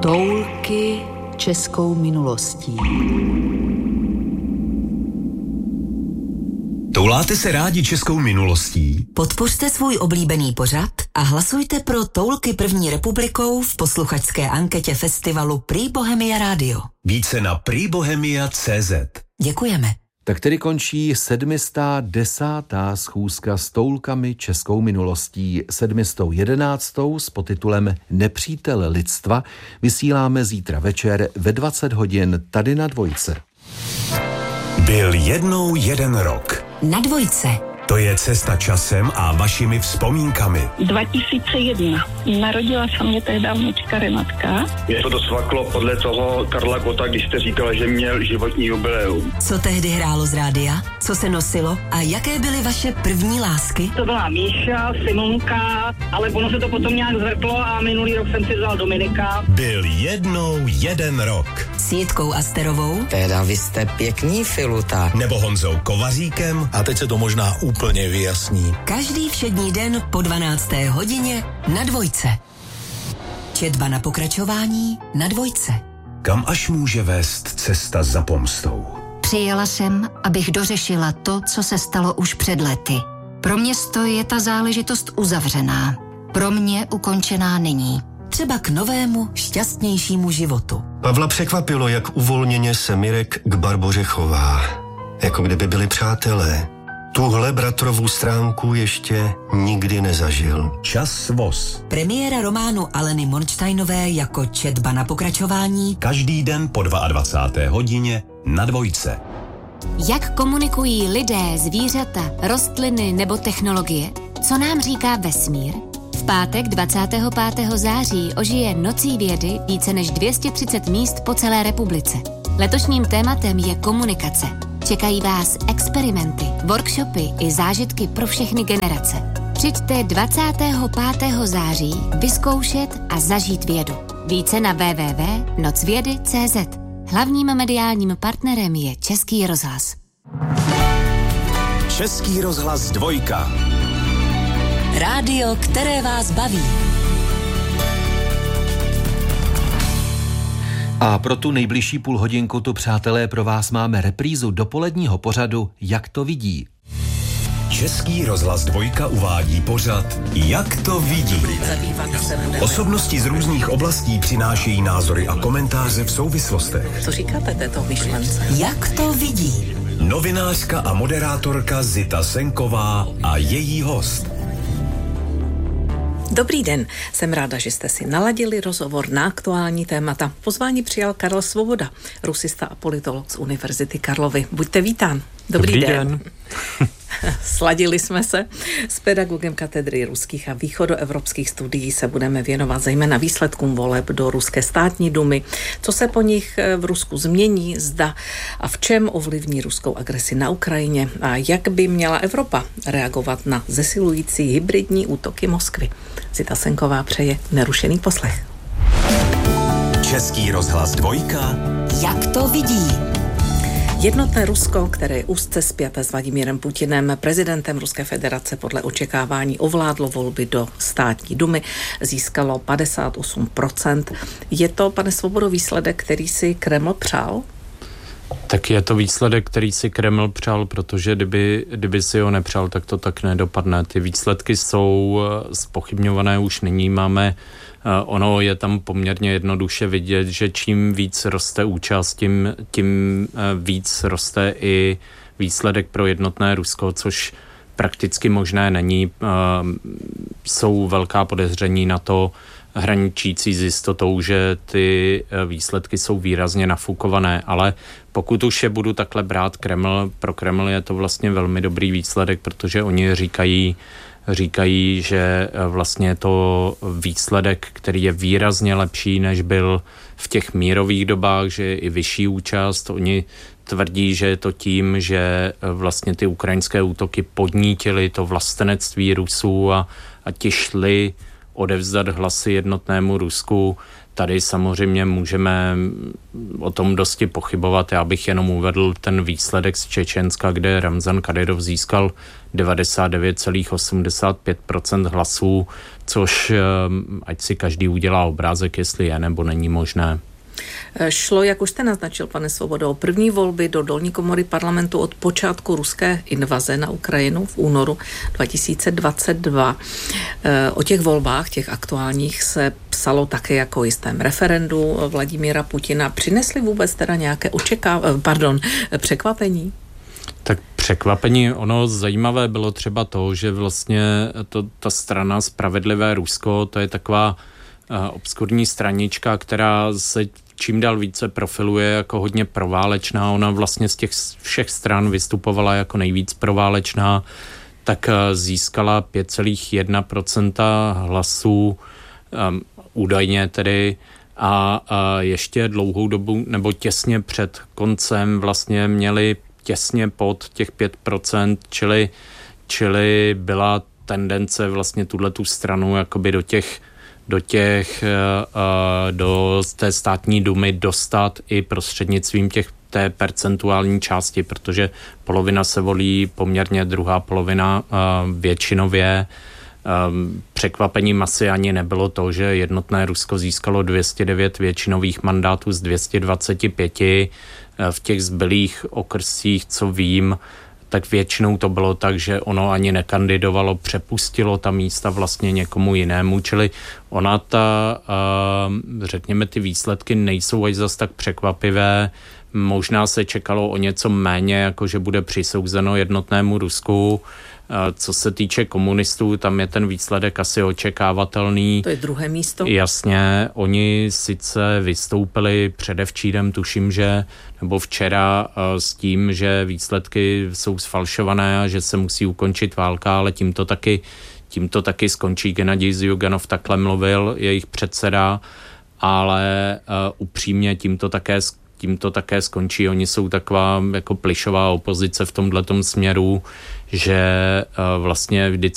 Toulky českou minulostí. Touláte se rádi českou minulostí? Podpořte svůj oblíbený pořad a hlasujte pro Toulky první republikou v posluchačské anketě festivalu Prý Bohemia Radio. Více na prýbohemia.cz. Děkujeme. Tak tedy končí 710. schůzka s toulkami českou minulostí. 711. s podtitulem Nepřítel lidstva vysíláme zítra večer ve 20 hodin tady na Dvojce. Byl jednou jeden rok. Na Dvojce. To je cesta časem a vašimi vzpomínkami. 2001. Narodila se mě tehdy vnučka Renatka. Mě to dosvaklo podle toho Karla Gota, když jste říkala, že měl životní jubileum. Co tehdy hrálo z rádia? Co se nosilo? A jaké byly vaše první lásky? To byla Míša, Simonka, ale ono se to potom nějak zvrtlo a minulý rok jsem si vzal Dominika. Byl jednou jeden rok. S Jitkou Asterovou? Teda vy jste pěkný filuta. Nebo Honzou Kovaříkem. A teď se to možná úplně vyjasní. Každý všední den po 12. hodině na Dvojce. Četba na pokračování na Dvojce. Kam až může vést cesta za pomstou? Přijela jsem, abych dořešila to, co se stalo už před lety. Pro město je ta záležitost uzavřená. Pro mě ukončená není. Třeba k novému, šťastnějšímu životu. Pavla překvapilo, jak uvolněně se Mirek k Barboře chová. Jako kdyby byli přátelé. Tuhle bratrovou stránku ještě nikdy nezažil. Čas voz. Premiéra románu Aleny Monštejnové jako Četba na pokračování. Každý den po 22. hodině na Dvojce. Jak komunikují lidé, zvířata, rostliny nebo technologie? Co nám říká vesmír? V pátek 25. září ožije Nocí vědy více než 230 míst po celé republice. Letošním tématem je komunikace. Čekají vás experimenty, workshopy i zážitky pro všechny generace. Přijďte 25. září vyzkoušet a zažít vědu. Více na www.nocvědy.cz. Hlavním mediálním partnerem je Český rozhlas. Český rozhlas Dvojka. Rádio, které vás baví. A pro tu nejbližší půlhodinku tu, přátelé, pro vás máme reprízu dopoledního pořadu Jak to vidí. Český rozhlas Dvojka uvádí pořad Jak to vidí. Osobnosti z různých oblastí přinášejí názory a komentáře v souvislostech. Co říkáte této myšlence? Jak to vidí? Novinářka a moderátorka Zita Senková a její host. Dobrý den, jsem ráda, že jste si naladili rozhovor na aktuální témata. Pozvání přijal Karel Svoboda, rusista a politolog z Univerzity Karlovy. Buďte vítán. Dobrý den. Sladili jsme se. S pedagogem katedry ruských a východoevropských studií se budeme věnovat zejména výsledkům voleb do ruské státní dumy, co se po nich v Rusku změní, zda a v čem ovlivní ruskou agresi na Ukrajině a jak by měla Evropa reagovat na zesilující hybridní útoky Moskvy. Zita Senková přeje nerušený poslech. Český rozhlas Dvojka. Jak to vidí? Jednotné Rusko, které je úzce spjaté s Vladimírem Putinem, prezidentem Ruské federace, podle očekávání ovládlo volby do státní dumy, získalo 58%. Je to, pane Svobodo, výsledek, který si Kreml přál? Tak je to výsledek, který si Kreml přál, protože kdyby si ho nepřál, tak to tak nedopadne. Ty výsledky jsou zpochybňované už nyní. Ono je tam poměrně jednoduše vidět, že čím víc roste účast, tím víc roste i výsledek pro jednotné Rusko, což prakticky možné není. Jsou velká podezření na to, hraničící s jistotou, že ty výsledky jsou výrazně nafukované, ale pokud už je budu takhle brát pro Kreml je to vlastně velmi dobrý výsledek, protože oni říkají, že vlastně je to výsledek, který je výrazně lepší, než byl v těch mírových dobách, že je i vyšší účast. Oni tvrdí, že je to tím, že vlastně ty ukrajinské útoky podnítily to vlastenectví Rusů a ti šli odevzdat hlasy jednotnému Rusku, tady samozřejmě můžeme o tom dosti pochybovat. Já bych jenom uvedl ten výsledek z Čečenska, kde Ramzan Kadyrov získal 99,85% hlasů, což ať si každý udělá obrázek, jestli je nebo není možné. Šlo, jak už jste naznačil, pane Svobodo, o první volby do dolní komory parlamentu od počátku ruské invaze na Ukrajinu v únoru 2022. O těch volbách, těch aktuálních, se psalo také jako jistém referendu Vladimíra Putina. Přinesli vůbec teda nějaké překvapení? Tak překvapení, ono zajímavé bylo třeba to, že vlastně ta strana Spravedlivé Rusko, to je taková obskurní stranička, která se čím dál více profiluje jako hodně proválečná. Ona vlastně z těch všech stran vystupovala jako nejvíc proválečná, tak získala 5,1% hlasů, údajně tedy, a ještě dlouhou dobu, nebo těsně před koncem vlastně měli těsně pod těch 5%, čili byla tendence vlastně tuhletu stranu jakoby do té státní dumy dostat i prostřednictvím té percentuální části, protože polovina se volí poměrně, druhá polovina většinově. Překvapením asi ani nebylo to, že Jednotné Rusko získalo 209 většinových mandátů z 225. V těch zbylých okrscích, co vím, tak většinou to bylo tak, že ono ani nekandidovalo, přepustilo ta místa vlastně někomu jinému, čili řekněme, ty výsledky nejsou až zas tak překvapivé. Možná se čekalo o něco méně, jako že bude přisouzeno Jednotnému Rusku. Co se týče komunistů, tam je ten výsledek asi očekávatelný. To je druhé místo. Jasně, oni sice vystoupili předevčírem, tuším, že, nebo včera s tím, že výsledky jsou sfalšované a že se musí ukončit válka, ale tímto taky skončí. Gennadij Zyuganov takhle mluvil, jejich předseda, ale upřímně tímto také skončí. Oni jsou taková jako plyšová opozice v tomhletom směru, že vlastně vždycky